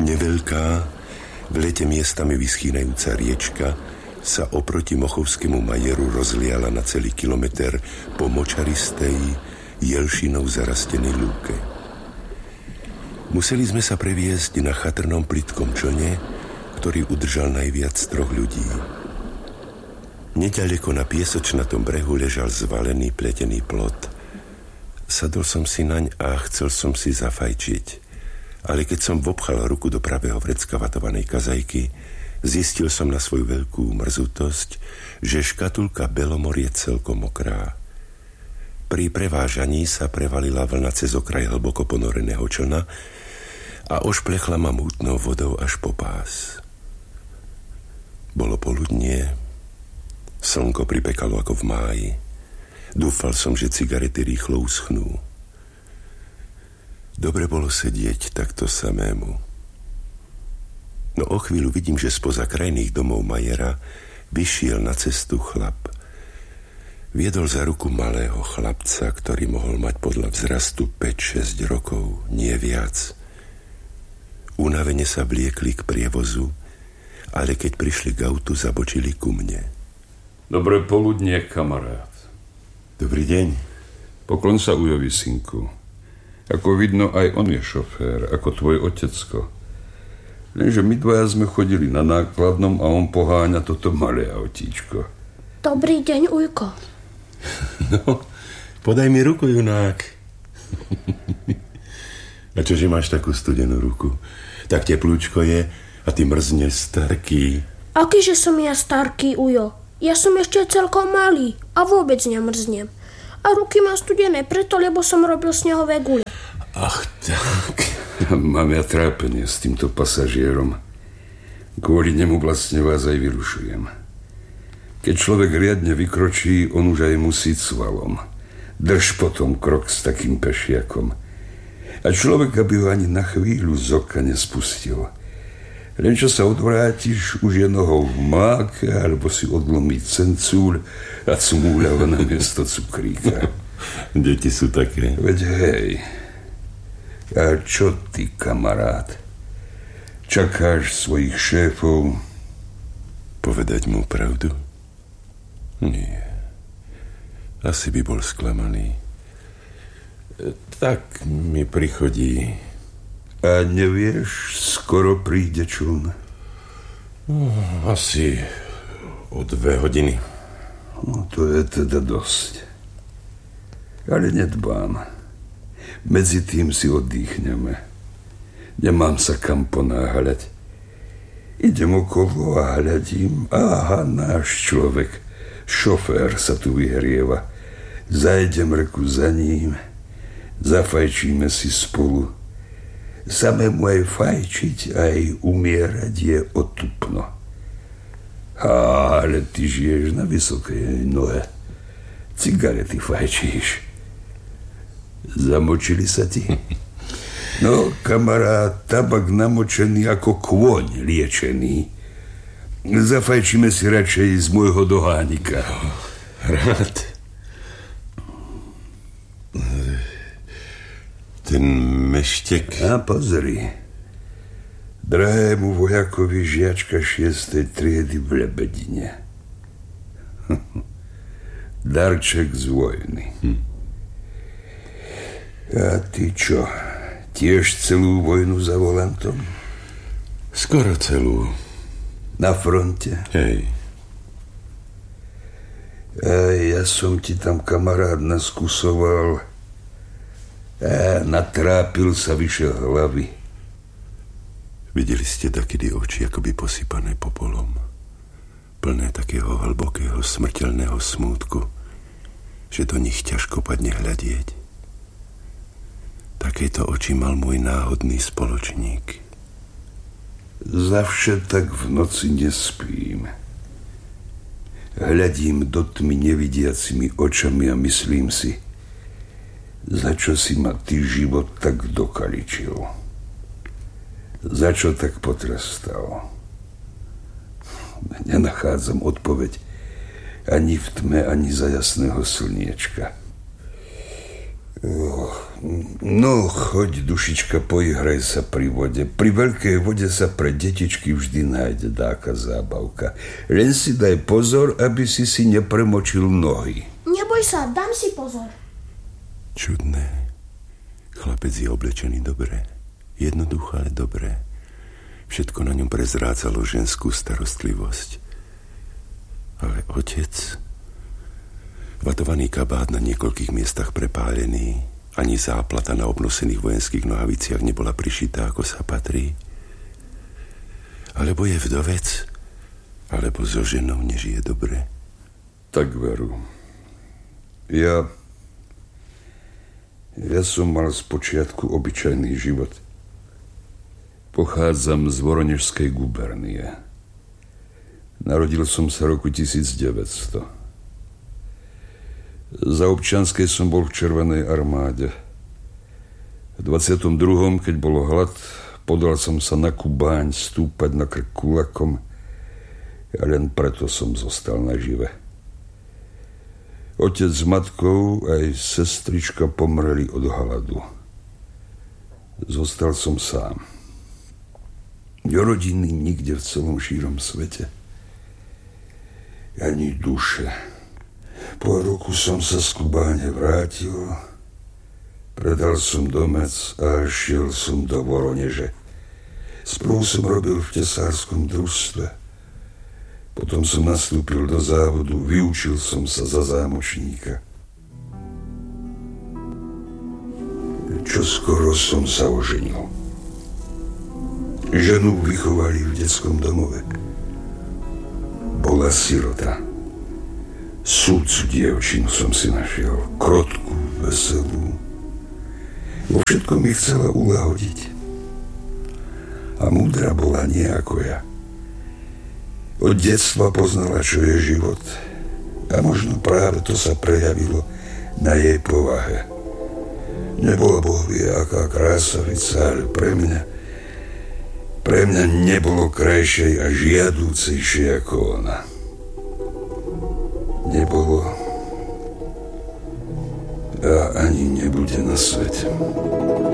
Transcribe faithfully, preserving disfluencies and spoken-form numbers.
Neveľká, v lete miestami vyschýnajúca riečka sa oproti Mochovskému majeru rozliala na celý kilometr po močaristej, jelšinou zarastenej lúke. Museli sme sa previesť na chatrnom plitkom člne, ktorý udržal najviac troch ľudí. Neďaleko na piesočnatom brehu ležal zvalený pletený plot. Sadol som si naň a chcel som si zafajčiť, ale keď som vopchal ruku do pravého vrecka vatovanej kazajky, zistil som na svoju veľkú mrzutosť, že škatulka Belomor je celkom mokrá. Pri prevážaní sa prevalila vlna cez okraj hlboko ponoreného člna a ošplechla ma mútnou vodou až po pás. Bolo poludnie, slnko pripekalo ako v máji. Dúfal som, že cigarety rýchlo uschnú. Dobre bolo sedieť takto samému. No o chvíľu vidím, že spoza krajných domov majera vyšiel na cestu chlap. Viedol za ruku malého chlapca, ktorý mohol mať podľa vzrastu päť šesť rokov, nie viac. Únavene sa vliekli k prievozu, ale keď prišli k autu, zabočili ku mne. Dobré poludnie, kamarát. Dobrý deň. Poklon sa ujovi, synku. Ako vidno, aj on je šofér, ako tvoj otecko. Lenže my dvaja sme chodili na nákladnom a on poháňa toto malé autíčko. Dobrý deň, ujko. No, podaj mi ruku, junák. A čože máš takú studenú ruku? Tak teplúčko je a ty mrzneš, starký. Akýže som ja starký, ujo? Ja som ešte celkom malý a vôbec nemrznem. A ruky mám studené preto, lebo som robil snehové gule. Ach, tak. Mám ja trápenie s týmto pasažierom. Kvôli nemu vlastne vás aj vyrušujem. Keď človek riadne vykročí, on už aj musí svalom. Drž potom krok s takým pešiakom. A človek, aby ho ani na chvíľu z oka nespustil. Len čo sa odvrátiš, už je nohou v máke, alebo si odlomí cencúľ a cmúľava na miesto cukríka. Deti sú také. Veď hej. A čo ty, kamarát? Čakáš svojich šéfov? Povedať mu pravdu? Nie. Asi by bol sklamaný. Tak mi prichodí. A nevieš, skoro príde čln? Asi o dve hodiny. No, to je teda dosť. Ale nedbám. Medzi tým si oddychneme. Nemám sa kam ponáhľať. Idem okolo a hľadím. Aha, náš človek, šofér sa tu vyhrieva. Zajdem reku za ním. Zafajčíme si spolu. Samému aj fajčiť, aj umierať je otupno. Ale ty žiješ na vysokej nohe. Cigarety fajčíš. Zamočili sa ti? No, kamarát, tabak namočený ako kôň liečený. Zafajčíme si radšej z môjho dohánika. Rád. Ten meštek... A pozri. Drahému vojakovi žiačka šiestej triedy v Lebedine. Darček z vojny. Hm. A ty čo? Tiež celú vojnu za volantom? Skoro celú. Na fronte? Hej. A ja som ti tam, kamarát, naskusoval... A natrápil sa vyše hlavy. Videli ste takedy oči akoby posypané popolom, plné takého hlbokého smrteľného smútku, že do nich ťažko padne hľadieť. Takéto oči mal môj náhodný spoločník. Zavše tak v noci nespím. Hľadím do tmy nevidiacimi očami a myslím si, za čo si ma ty život tak dokaličil? Za čo tak potrestal? Nenachádzam odpoveď ani v tme, ani za jasného slniečka. Oh. No, choď, dušička, poihraj sa pri vode. Pri veľkej vode sa pre detičky vždy nájde dáka zábavka. Len si daj pozor, aby si si nepremočil nohy. Neboj sa, dám si pozor. Čudné. Chlapec je oblečený dobre. Jednoducho, ale dobre. Všetko na ňom prezrádzalo ženskú starostlivosť. Ale otec... Vatovaný kabát na niekoľkých miestach prepálený, ani záplata na obnosených vojenských nohaviciach nebola prišitá, ako sa patrí. Alebo je vdovec, alebo so ženou nežije dobre. Tak veru. Ja... Ja som mal spočiatku obyčajný život. Pochádzam z Voronežskej gubernie. Narodil som sa roku tisícdeväťsto. Za občianskej som bol v Červenej armáde. V dvadsiatom druhom, keď bolo hlad, podal som sa na Kubáň stúpať na krk kulakom a len preto som zostal nažive. Otec s matkou aj sestrička pomreli od hladu. Zostal som sám. Do rodiny nikde v celom šírom svete. Ani duše. Po roku som sa z Kubáne vrátil, predal som domec a šiel som do Voroneže. Sprv som robil v tesárskom družstve. Potom som nastúpil do závodu, vyučil som sa za zámočníka. Čoskoro som sa oženil. Ženu vychovali v detskom domove. Bola sirota. Súdcu dievčinu som si našiel, krotku, veselú. Vo všetkom mi chcela ulahodiť. A múdra bola nie ako ja. Od detstva poznala, čo je život. A možno práve to sa prejavilo na jej povahe. Nebola bohvie aká krásavica, ale pre mňa pre mňa nebolo krajšej a žiadúcejšej ako ona. Nebolo a ani nebude na svete.